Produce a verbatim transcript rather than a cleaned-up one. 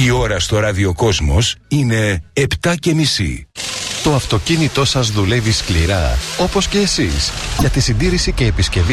Η ώρα στο ραδιοκόσμος είναι επτά και μισή. Το αυτοκίνητό σας δουλεύει σκληρά, όπως και εσείς, για τη συντήρηση και επισκευή